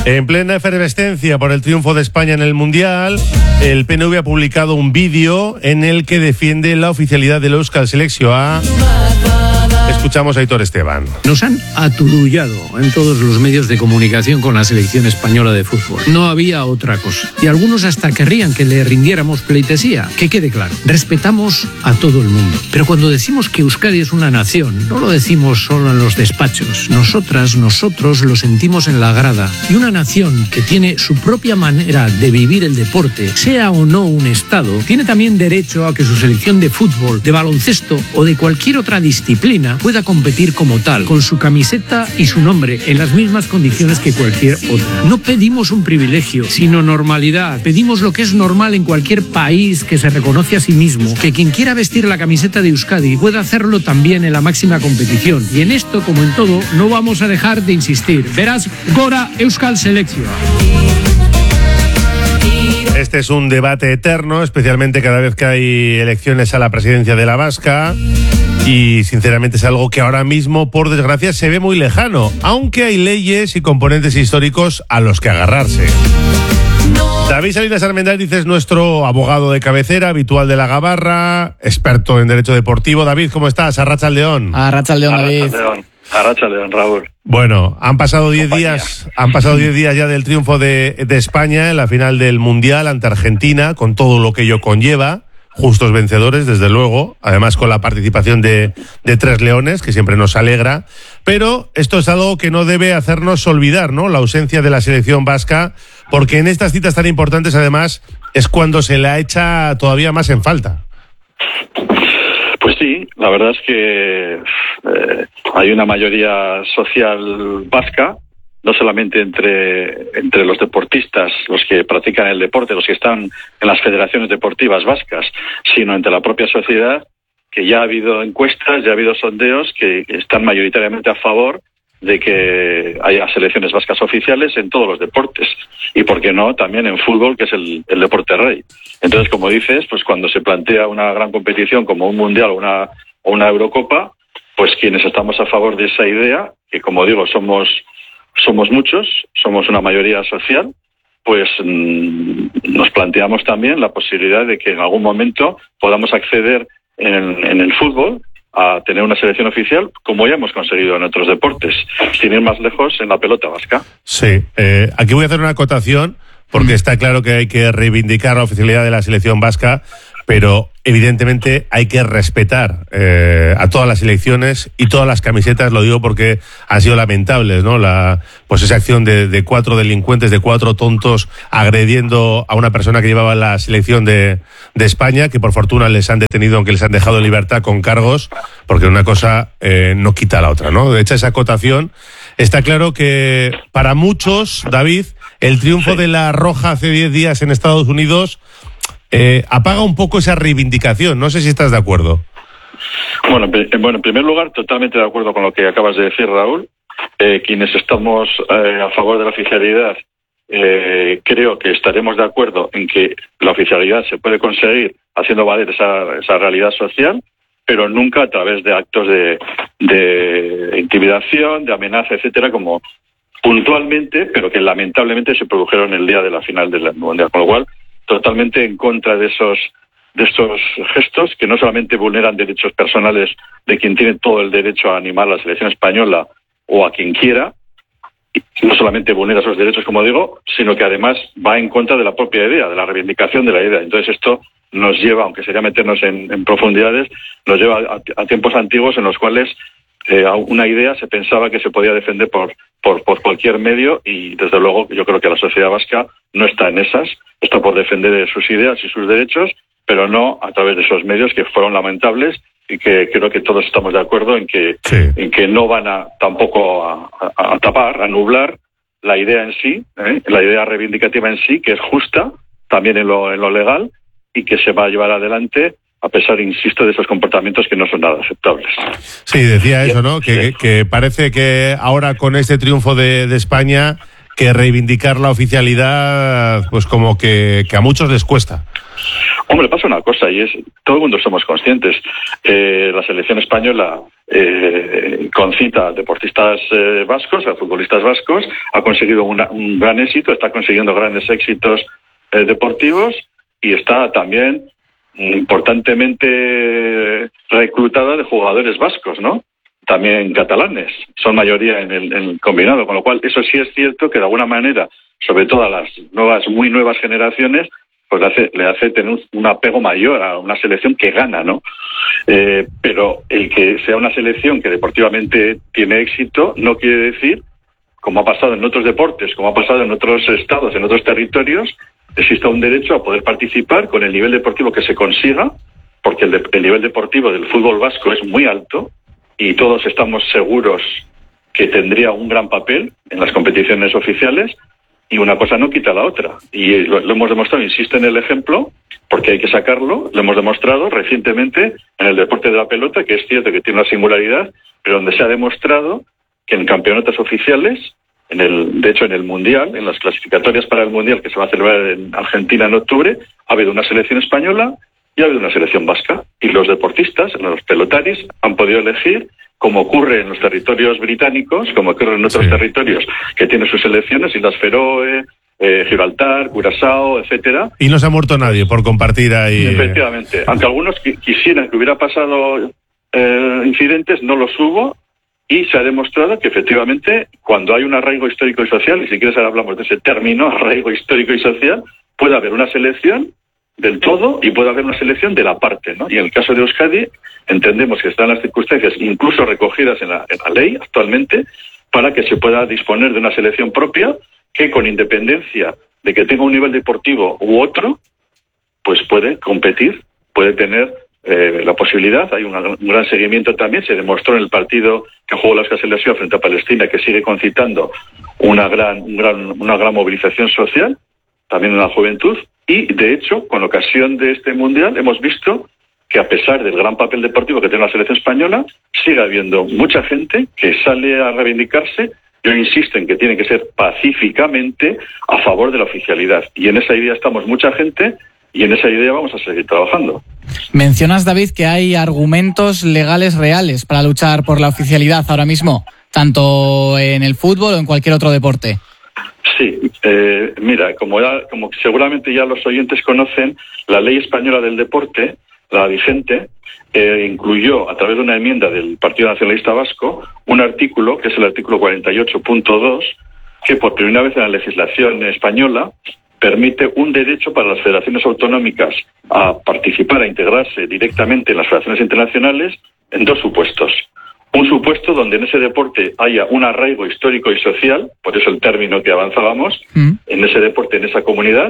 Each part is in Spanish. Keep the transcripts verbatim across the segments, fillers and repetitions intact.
En plena efervescencia por el triunfo de España en el Mundial, el P N V ha publicado un vídeo en el que defiende la oficialidad del Euskal Selección A. Escuchamos a Aitor Esteban. Nos han aturullado en todos los medios de comunicación con la selección española de fútbol. No había otra cosa. Y algunos hasta querrían que le rindiéramos pleitesía. Que quede claro, respetamos a todo el mundo. Pero cuando decimos que Euskadi es una nación, no lo decimos solo en los despachos. Nosotras, nosotros lo sentimos en la grada. Y una nación que tiene su propia manera de vivir el deporte, sea o no un Estado, tiene también derecho a que su selección de fútbol, de baloncesto o de cualquier otra disciplina pueda competir como tal, con su camiseta y su nombre, en las mismas condiciones que cualquier otra. No pedimos un privilegio, sino normalidad. Pedimos lo que es normal en cualquier país que se reconoce a sí mismo, que quien quiera vestir la camiseta de Euskadi pueda hacerlo también en la máxima competición. Y en esto, como en todo, no vamos a dejar de insistir. Verás, Gora Euskal Selección. Este es un debate eterno, especialmente cada vez que hay elecciones a la presidencia de la Vasca. Y sinceramente es algo que ahora mismo, por desgracia, se ve muy lejano, aunque hay leyes y componentes históricos a los que agarrarse. David Salinas Armendáriz es nuestro abogado de cabecera, habitual de la Gabarra, experto en derecho deportivo. David, ¿cómo estás? Arratsaldeón. Arratsaldeón, David. Arratsaldeón, Arratsaldeón, Raúl. Bueno, han pasado diez días, han pasado diez días ya del triunfo de, de España en la final del Mundial ante Argentina, con todo lo que ello conlleva. Justos vencedores, desde luego, además con la participación de, de tres leones, que siempre nos alegra, pero esto es algo que no debe hacernos olvidar, ¿no? La ausencia de la selección vasca, porque en estas citas tan importantes, además, es cuando se la echa todavía más en falta. Pues sí, la verdad es que eh, hay una mayoría social vasca, no solamente entre, entre los deportistas, los que practican el deporte, los que están en las federaciones deportivas vascas, sino entre la propia sociedad, que ya ha habido encuestas, ya ha habido sondeos que están mayoritariamente a favor de que haya selecciones vascas oficiales en todos los deportes. Y, ¿por qué no?, también en fútbol, que es el, el deporte rey. Entonces, como dices, pues cuando se plantea una gran competición como un Mundial o una, o una Eurocopa, pues quienes estamos a favor de esa idea, que como digo, somos... Somos muchos, somos una mayoría social, pues mmm, nos planteamos también la posibilidad de que en algún momento podamos acceder en, en el fútbol a tener una selección oficial, como ya hemos conseguido en otros deportes, sin ir más lejos en la pelota vasca. Sí, eh, aquí voy a hacer una acotación, porque está claro que hay que reivindicar la oficialidad de la selección vasca, pero evidentemente hay que respetar eh, a todas las selecciones y todas las camisetas, lo digo porque han sido lamentables, ¿no? La, pues esa acción de, de cuatro delincuentes, de cuatro tontos agrediendo a una persona que llevaba la selección de, de España, que por fortuna les han detenido, aunque les han dejado en libertad con cargos, porque una cosa eh, no quita la otra, ¿no? De hecho, esa acotación, está claro que para muchos, David, el triunfo de la Roja hace diez días en Estados Unidos Eh, apaga un poco esa reivindicación. No sé si estás de acuerdo. Bueno, bueno, en primer lugar, totalmente de acuerdo con lo que acabas de decir, Raúl. Eh, quienes estamos eh, a favor de la oficialidad, eh, creo que estaremos de acuerdo en que la oficialidad se puede conseguir haciendo valer esa, esa realidad social, pero nunca a través de actos de, de intimidación, de amenaza, etcétera, como puntualmente, pero que lamentablemente se produjeron el día de la final del Mundial. Con lo cual, totalmente en contra de esos de estos gestos que no solamente vulneran derechos personales de quien tiene todo el derecho a animar a la selección española o a quien quiera, no solamente vulnera esos derechos, como digo, sino que además va en contra de la propia idea, de la reivindicación de la idea. Entonces esto nos lleva, aunque sería meternos en, en profundidades, nos lleva a, a tiempos antiguos en los cuales eh, una idea se pensaba que se podía defender por, por, por cualquier medio, y desde luego yo creo que la sociedad vasca no está en esas, está por defender sus ideas y sus derechos, pero no a través de esos medios que fueron lamentables y que creo que todos estamos de acuerdo en que, sí. en que no van a tampoco a, a, a tapar, a nublar la idea en sí, ¿eh? la idea reivindicativa en sí, que es justa también en lo, en lo legal, y que se va a llevar adelante a pesar, insisto, de esos comportamientos que no son nada aceptables. Sí, decía eso, ¿no? Que, sí. que parece que ahora con este triunfo de, de España, que reivindicar la oficialidad, pues como que, que a muchos les cuesta. Hombre, pasa una cosa, y es, todo el mundo somos conscientes, eh, la selección española eh, concita a deportistas eh, vascos, a futbolistas vascos, ha conseguido una, un gran éxito, está consiguiendo grandes éxitos eh, deportivos y está también importantemente reclutada de jugadores vascos, ¿no? También catalanes, son mayoría en el, en el combinado, con lo cual eso sí es cierto que de alguna manera, sobre todo a las nuevas, muy nuevas generaciones, pues le hace, le hace tener un apego mayor a una selección que gana, ¿no? Eh, pero el que sea una selección que deportivamente tiene éxito no quiere decir, como ha pasado en otros deportes, como ha pasado en otros estados, en otros territorios, exista un derecho a poder participar con el nivel deportivo que se consiga, porque el, de, el nivel deportivo del fútbol vasco es muy alto y todos estamos seguros que tendría un gran papel en las competiciones oficiales, y una cosa no quita la otra. Y lo, lo hemos demostrado, insisto en el ejemplo, porque hay que sacarlo, lo hemos demostrado recientemente en el deporte de la pelota, que es cierto que tiene una singularidad, pero donde se ha demostrado que en campeonatos oficiales, en el, de hecho en el Mundial, en las clasificatorias para el Mundial que se va a celebrar en Argentina en octubre, ha habido una selección española y ha habido una selección vasca. Y los deportistas, los pelotaris, han podido elegir, como ocurre en los territorios británicos, como ocurre en otros sí. territorios que tienen sus selecciones, Islas Feroe, eh, Gibraltar, Curazao, etcétera. Y no se ha muerto nadie por compartir ahí. Efectivamente. Aunque algunos qu- quisieran que hubiera pasado eh, incidentes, no los hubo, y se ha demostrado que efectivamente cuando hay un arraigo histórico y social, y si quieres ahora hablamos de ese término, arraigo histórico y social, puede haber una selección del todo y puede haber una selección de la parte, ¿no? Y en el caso de Euskadi entendemos que están las circunstancias incluso recogidas en la, en la ley actualmente para que se pueda disponer de una selección propia que, con independencia de que tenga un nivel deportivo u otro, pues puede competir, puede tener eh, la posibilidad. Hay una, un gran seguimiento también, se demostró en el partido que jugó la Euskal Selección frente a Palestina, que sigue concitando una gran, un gran, una gran movilización social, también en la juventud. Y, de hecho, con ocasión de este Mundial, hemos visto que, a pesar del gran papel deportivo que tiene la selección española, sigue habiendo mucha gente que sale a reivindicarse. Yo insisto en que tiene que ser pacíficamente a favor de la oficialidad. Y en esa idea estamos mucha gente y en esa idea vamos a seguir trabajando. Mencionas, David, que hay argumentos legales reales para luchar por la oficialidad ahora mismo, tanto en el fútbol o en cualquier otro deporte. Sí, eh, mira, como, ya, como seguramente ya los oyentes conocen, la ley española del deporte, la vigente, eh, incluyó a través de una enmienda del Partido Nacionalista Vasco un artículo, que es el artículo cuarenta y ocho punto dos, que por primera vez en la legislación española permite un derecho para las federaciones autonómicas a participar, a integrarse directamente en las federaciones internacionales en dos supuestos. Un supuesto donde en ese deporte haya un arraigo histórico y social, por eso el término que avanzábamos, mm. en ese deporte, en esa comunidad.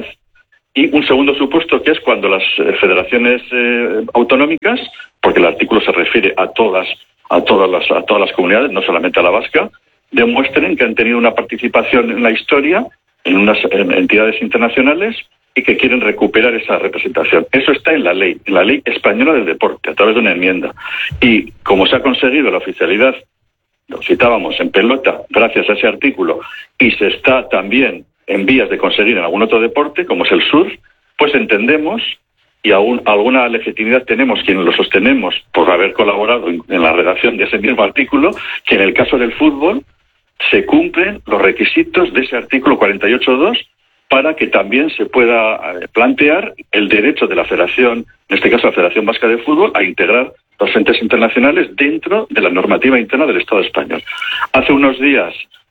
Y un segundo supuesto, que es cuando las federaciones eh, autonómicas, porque el artículo se refiere a todas, a todas las, a todas las comunidades, no solamente a la vasca, demuestren que han tenido una participación en la historia, en unas en entidades internacionales, y que quieren recuperar esa representación. Eso está en la ley, en la ley española del deporte, a través de una enmienda. Y como se ha conseguido la oficialidad, lo citábamos en pelota, gracias a ese artículo, y se está también en vías de conseguir en algún otro deporte, como es el surf, pues entendemos, y aún alguna legitimidad tenemos quienes lo sostenemos por haber colaborado en, en la redacción de ese mismo artículo, que en el caso del fútbol se cumplen los requisitos de ese artículo cuarenta y ocho punto dos para que también se pueda plantear el derecho de la Federación, en este caso la Federación Vasca de Fútbol, a integrar los entes internacionales dentro de la normativa interna del Estado español. Hace unos días,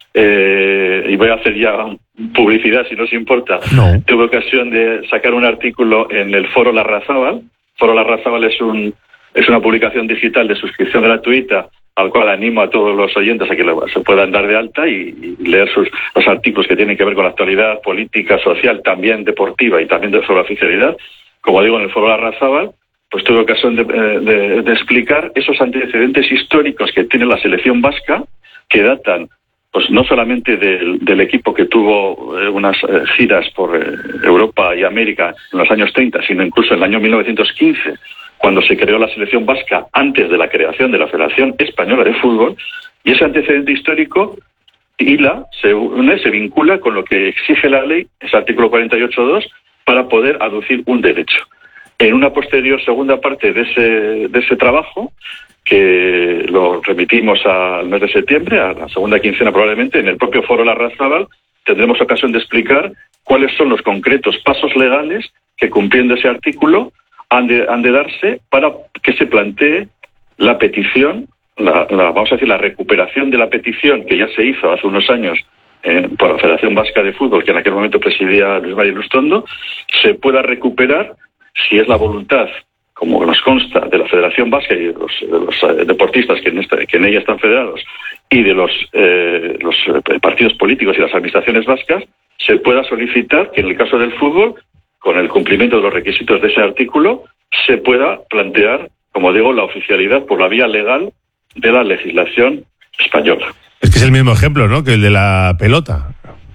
eh, y voy a hacer ya publicidad si no os importa, no. tuve ocasión de sacar un artículo en el Foro Larrazábal. Foro Larrazábal es, un, es una publicación digital de suscripción gratuita, al cual animo a todos los oyentes a que se puedan dar de alta y, y leer sus, los artículos que tienen que ver con la actualidad política, social, también deportiva y también de, sobre la oficialidad. Como digo, en el Foro Larrazábal, pues tuve ocasión de, de, de explicar esos antecedentes históricos que tiene la selección vasca, que datan pues no solamente del, del equipo que tuvo eh, unas eh, giras por eh, Europa y América en los años treinta, sino incluso en el año mil novecientos quince, cuando se creó la selección vasca antes de la creación de la Federación Española de Fútbol, y ese antecedente histórico hila, se une, se vincula con lo que exige la ley, ese artículo cuarenta y ocho punto dos, para poder aducir un derecho. En una posterior segunda parte de ese, de ese trabajo, que lo remitimos al mes de septiembre, a la segunda quincena probablemente, en el propio foro Larrazábal, tendremos ocasión de explicar cuáles son los concretos pasos legales que, cumpliendo ese artículo, han de, han de darse para que se plantee la petición, la, la, vamos a decir, la recuperación de la petición que ya se hizo hace unos años eh, por la Federación Vasca de Fútbol, que en aquel momento presidía Luis María Ilustondo, se pueda recuperar, si es la voluntad, como nos consta, de la Federación Vasca y de los, de los eh, deportistas que en, esta, que en ella están federados, y de los, eh, los partidos políticos y las administraciones vascas, se pueda solicitar que en el caso del fútbol, con el cumplimiento de los requisitos de ese artículo, se pueda plantear, como digo, la oficialidad por la vía legal de la legislación española. Es que es el mismo ejemplo, ¿no?, que el de la pelota.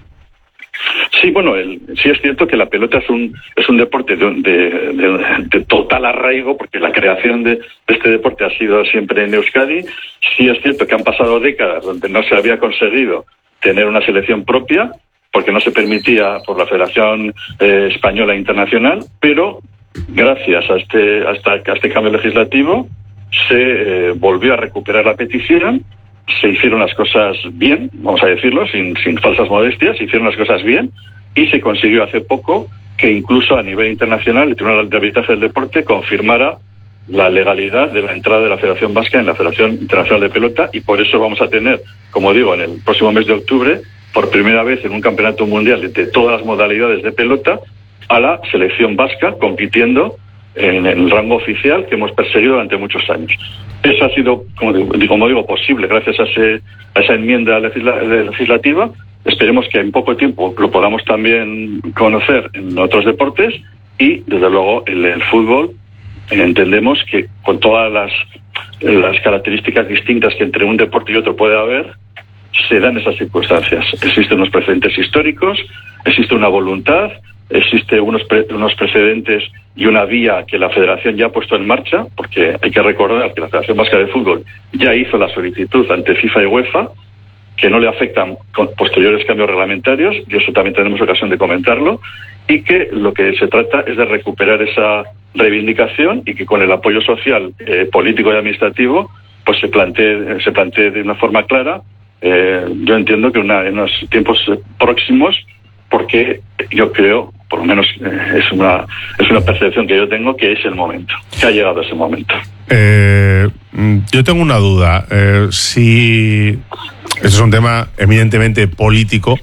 Sí, bueno, el, sí es cierto que la pelota es un es un deporte de, de, de, de total arraigo, porque la creación de, de este deporte ha sido siempre en Euskadi. Sí es cierto que han pasado décadas donde no se había conseguido tener una selección propia, porque no se permitía por la Federación eh, Española Internacional, pero gracias a este, a, esta, a este cambio legislativo se eh, volvió a recuperar la petición. Se hicieron las cosas bien, vamos a decirlo, sin, sin falsas modestias, se hicieron las cosas bien y se consiguió hace poco que incluso a nivel internacional el Tribunal de Arbitraje del Deporte confirmara la legalidad de la entrada de la Federación Vasca en la Federación Internacional de Pelota, y por eso vamos a tener, como digo, en el próximo mes de octubre, por primera vez en un campeonato mundial de todas las modalidades de pelota, a la selección vasca compitiendo en el rango oficial que hemos perseguido durante muchos años. Eso ha sido, como digo, como digo posible gracias a, ese, a esa enmienda legisla, legislativa. Esperemos que en poco tiempo lo podamos también conocer en otros deportes y, desde luego, en el fútbol entendemos que con todas las, las características distintas que entre un deporte y otro puede haber, se dan esas circunstancias. Existen unos precedentes históricos, existe una voluntad, existe unos, pre, unos precedentes y una vía que la Federación ya ha puesto en marcha, porque hay que recordar que la Federación Vasca de Fútbol ya hizo la solicitud ante FIFA y UEFA, que no le afectan con posteriores cambios reglamentarios, y eso también tenemos ocasión de comentarlo, y que lo que se trata es de recuperar esa reivindicación y que con el apoyo social, eh, político y administrativo, pues se plantee, se plantee de una forma clara. Eh, yo entiendo que una, en los tiempos próximos, porque yo creo, por lo menos eh, es una es una percepción que yo tengo, que es el momento, que ha llegado ese momento. Eh, yo tengo una duda. Eh, si esto es un tema eminentemente político,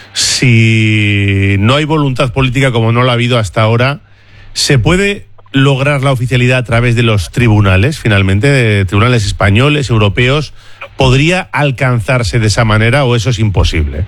si no hay voluntad política como no la ha habido hasta ahora, ¿se puede lograr la oficialidad a través de los tribunales, finalmente, de tribunales españoles, europeos? ¿Podría alcanzarse de esa manera o eso es imposible?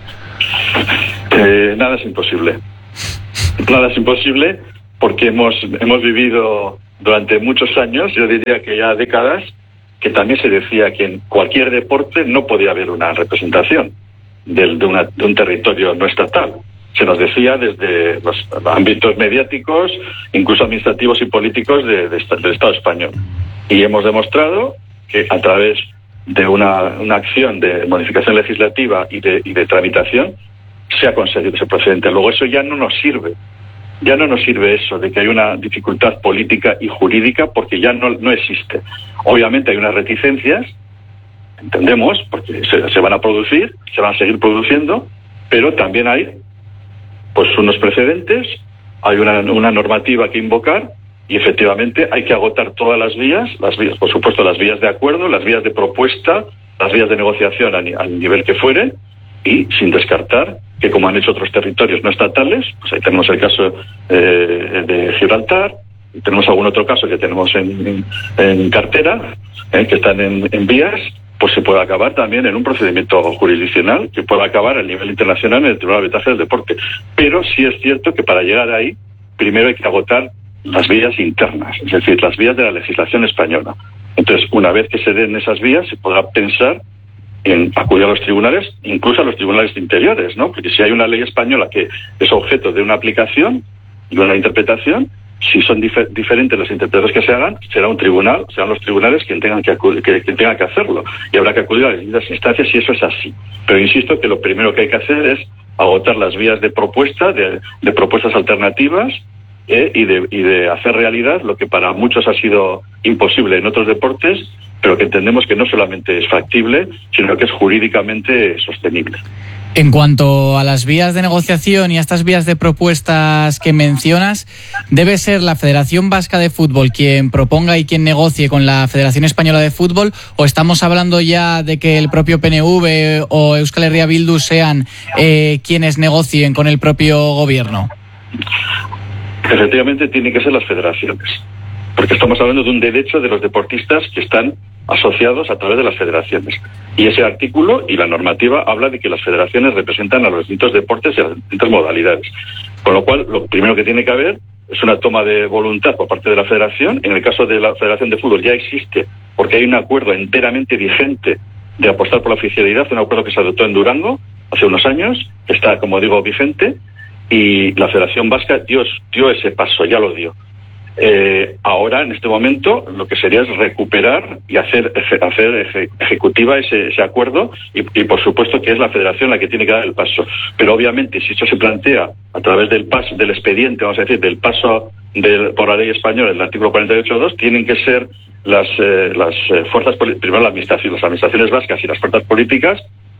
Eh, nada es imposible. Nada es imposible porque hemos hemos vivido durante muchos años, yo diría que ya décadas, que también se decía que en cualquier deporte no podía haber una representación de, de, una, de un territorio no estatal. Se nos decía desde los ámbitos mediáticos, incluso administrativos y políticos de, de, del Estado español. Y hemos demostrado que a través de una, una acción de modificación legislativa y de, y de tramitación se ha conseguido ese precedente. Luego eso ya no nos sirve. Ya no nos sirve eso de que hay una dificultad política y jurídica, porque ya no, no existe. Obviamente hay unas reticencias, entendemos, porque se, se van a producir, se van a seguir produciendo, pero también hay pues unos precedentes, hay una, una normativa que invocar y efectivamente hay que agotar todas las vías, las vías, por supuesto las vías de acuerdo, las vías de propuesta, las vías de negociación al, al nivel que fuere, y sin descartar que, como han hecho otros territorios no estatales, pues ahí tenemos el caso eh, de Gibraltar, y tenemos algún otro caso que tenemos en, en, en cartera, eh, que están en, en vías, pues se puede acabar también en un procedimiento jurisdiccional que pueda acabar a nivel internacional en el Tribunal de Arbitraje del Deporte. Pero sí es cierto que para llegar ahí, primero hay que agotar las vías internas, es decir, las vías de la legislación española. Entonces, una vez que se den esas vías, se podrá pensar en acudir a los tribunales, incluso a los tribunales interiores, ¿no? Porque si hay una ley española que es objeto de una aplicación y de una interpretación, si son difer- diferentes las interpretaciones que se hagan, será un tribunal, serán los tribunales quien tengan que, acudir, que, quien tengan que hacerlo, y habrá que acudir a las distintas instancias si eso es así. Pero insisto que lo primero que hay que hacer es agotar las vías de propuesta, de, de propuestas alternativas, eh, y, de, y de hacer realidad lo que para muchos ha sido imposible en otros deportes, pero que entendemos que no solamente es factible, sino que es jurídicamente sostenible. En cuanto a las vías de negociación y a estas vías de propuestas que mencionas, ¿debe ser la Federación Vasca de Fútbol quien proponga y quien negocie con la Federación Española de Fútbol, o estamos hablando ya de que el propio P N V o Euskal Herria Bildu sean eh, quienes negocien con el propio gobierno? Efectivamente, tienen que ser las federaciones, porque estamos hablando de un derecho de los deportistas que están asociados a través de las federaciones. Y ese artículo y la normativa habla de que las federaciones representan a los distintos deportes y a las distintas modalidades. Con lo cual, lo primero que tiene que haber es una toma de voluntad por parte de la federación. En el caso de la Federación de Fútbol ya existe, porque hay un acuerdo enteramente vigente de apostar por la oficialidad, un acuerdo que se adoptó en Durango hace unos años, que está, como digo, vigente, y la Federación Vasca dio, dio ese paso, ya lo dio. Eh, ahora, en este momento, lo que sería es recuperar y hacer, hacer ejecutiva ese, ese acuerdo y, y, por supuesto, que es la Federación la que tiene que dar el paso. Pero, obviamente, si esto se plantea a través del paso, del expediente, vamos a decir, del paso del, por la ley española, el artículo cuarenta y ocho punto dos, tienen que ser las, eh, las eh, fuerzas, primero la administración, las administraciones vascas y las fuerzas políticas,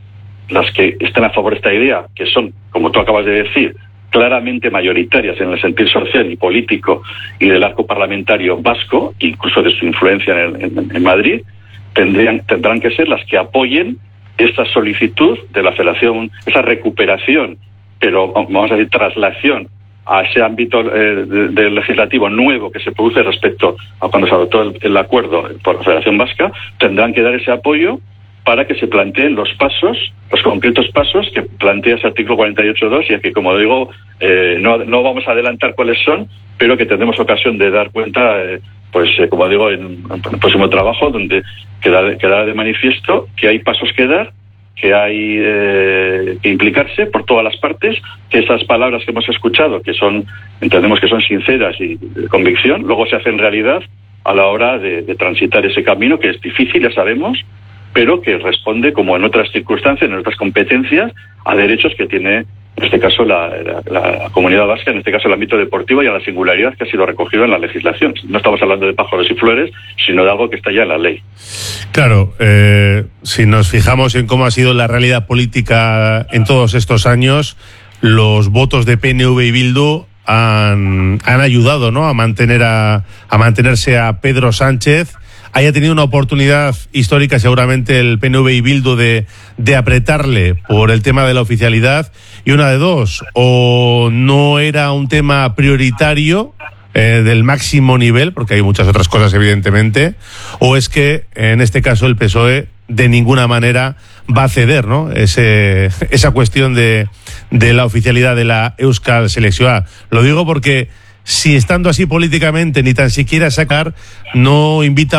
las que estén a favor de esta idea, que son, como tú acabas de decir, claramente mayoritarias en el sentido social y político y del arco parlamentario vasco, incluso de su influencia en, en, en Madrid, tendrían, tendrán que ser las que apoyen esta solicitud de la Federación, esa recuperación, pero vamos a decir traslación a ese ámbito eh, del de legislativo nuevo que se produce respecto a cuando se adoptó el, el acuerdo por la Federación Vasca. Tendrán que dar ese apoyo para que se planteen los pasos, los concretos pasos que plantea ese artículo cuarenta y ocho punto dos, y que, como digo, eh, no, no vamos a adelantar cuáles son, pero que tendremos ocasión de dar cuenta, eh, pues eh, como digo, en, en el próximo trabajo, donde quedará, quedará de manifiesto que hay pasos que dar, que hay eh, que implicarse por todas las partes, que esas palabras que hemos escuchado, que son, entendemos que son sinceras y de convicción, luego se hacen realidad a la hora de, de transitar ese camino, que es difícil, ya sabemos, pero que responde, como en otras circunstancias, en otras competencias, a derechos que tiene, en este caso, la, la, la comunidad vasca, en este caso el ámbito deportivo, y a la singularidad que ha sido recogido en la legislación. No estamos hablando de pájaros y flores, sino de algo que está ya en la ley. Claro, eh, si nos fijamos en cómo ha sido la realidad política en todos estos años, los votos de P N V y Bildu han, han ayudado, ¿no?, a mantener a, a mantenerse a Pedro Sánchez. Haya tenido una oportunidad histórica seguramente el P N V y Bildu de, de apretarle por el tema de la oficialidad, y una de dos, o no era un tema prioritario eh, del máximo nivel, porque hay muchas otras cosas evidentemente, o es que en este caso el P S O E de ninguna manera va a ceder, ¿no?, Ese, esa cuestión de, de la oficialidad de la Euskal Selección A. Lo digo porque si estando así políticamente ni tan siquiera sacar, no invita